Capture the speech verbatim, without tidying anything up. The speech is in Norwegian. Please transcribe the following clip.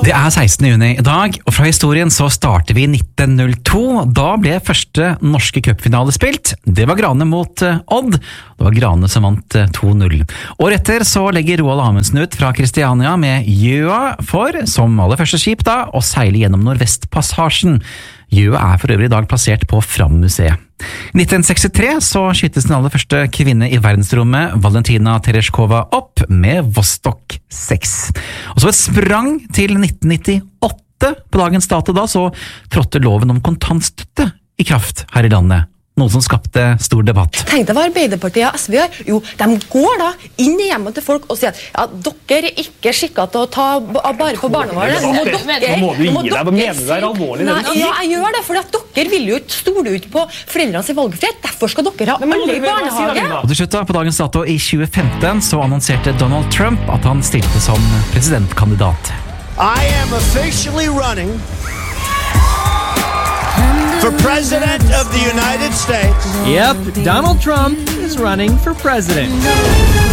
Det er sekstende juni i dag, og fra historien så starter vi i nitten null to. Da ble første norske cupfinale spilt. Det var Grane mot uh, Odd. Det var Grane som vant uh, to null. Året etter så legger Roald Amundsen ut fra Kristiania med Gjøa for, som aller første skip da, å seile gjennom Nordvestpassasjen. Gjøa er for øvrig i dag plassert på Fram-museet. I nitten sekstitre så skytes den aller første kvinne i verdensrommet, Valentina Tereshkova, opp med Vostok seks. Og så et sprang til nitten nittiåtte. På dagens dato da så trådte loven om kontantstøtte i kraft her i landet. Noe som skapte stor debatt. Tenk deg hva Arbeiderpartiet og S V gjør. Jo, de går da inn i hjemmet til folk og sier at ja, dere er ikke skikket til å ta bare på barnevernet. Nå må dere... Nå må du gi deg. Hva mener du er alvorlig? Nei, ja, jeg gjør det, for at dere vil jo ikke stole ut på foreldrenes valgfrihet. Derfor skal dere ha alle i barnehage. Og til slutt da, på dagens dato i tjue femten så annonserte Donald Trump at han stilte som presidentkandidat. I am officially running for President of the United States. Yep, Donald Trump is running for president.